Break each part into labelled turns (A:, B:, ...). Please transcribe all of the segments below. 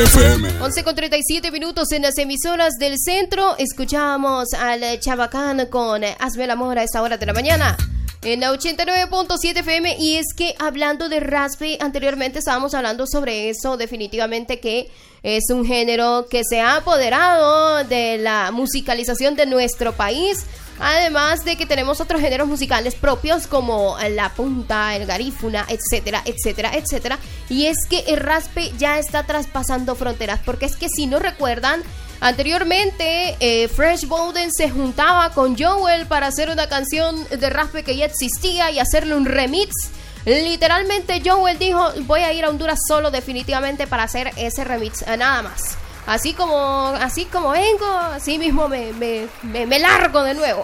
A: 11:37 minutos en las emisoras del centro. Escuchamos al Chabacán con Hazme el amor a esta hora de la mañana en la 89.7 FM. Y es que hablando de raspe, anteriormente estábamos hablando sobre eso. Definitivamente que es un género que se ha apoderado de la musicalización de nuestro país. Además de que tenemos otros géneros musicales propios como la punta, el garífuna, etcétera, etcétera, etcétera. Y es que el raspe ya está traspasando fronteras, porque es que si no recuerdan, anteriormente Fresh Bowden se juntaba con Joel para hacer una canción de raspe que ya existía y hacerle un remix. Literalmente Joel dijo: voy a ir a Honduras solo definitivamente para hacer ese remix, nada más. Así como vengo, así mismo me largo de nuevo.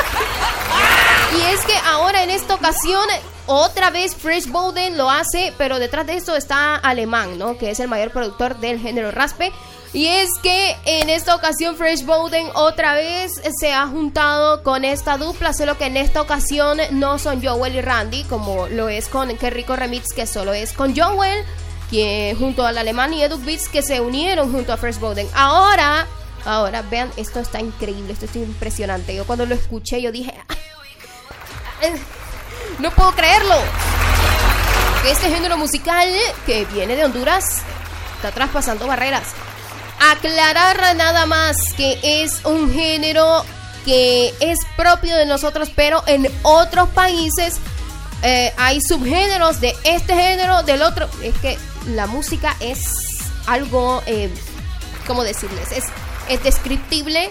A: Y es que ahora en esta ocasión, otra vez Fresh Bowden lo hace, pero detrás de esto está Alemán, ¿no? Que es el mayor productor del género raspe. Y es que en esta ocasión Fresh Bowden otra vez se ha juntado con esta dupla, solo que en esta ocasión no son Joel y Randy, como lo es con Qué Rico Remix, que solo es con Joel, que junto al Alemán y Edu Beats, que se unieron junto a Fresh Bowden. Ahora, vean, esto está increíble, esto está impresionante. Yo cuando lo escuché, yo dije, no puedo creerlo. Que este género musical que viene de Honduras está traspasando barreras. Aclarar nada más que es un género que es propio de nosotros, pero en otros países hay subgéneros de este género, del otro. Es que la música es algo, ¿cómo decirles? Es descriptible.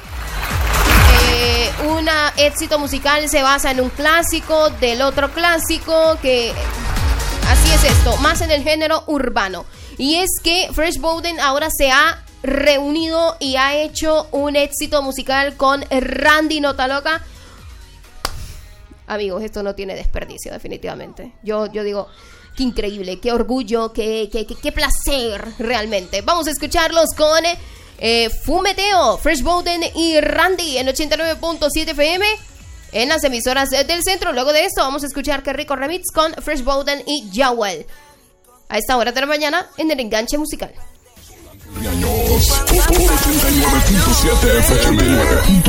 A: Un éxito musical se basa en un clásico del otro clásico, que así es esto, más en el género urbano. Y es que Fresh Bowden ahora se ha reunido y ha hecho un éxito musical con Randy Nota Loca. Amigos, esto no tiene desperdicio, definitivamente. Yo digo, qué increíble, qué orgullo, qué placer, realmente. Vamos a escucharlos con Fumeteo, Fresh Bowden y Randy en 89.7 FM en las emisoras del centro. Luego de esto vamos a escuchar Qué Rico Remix con Fresh Bowden y Joel a esta hora de la mañana en el enganche musical.
B: 89.7 FM.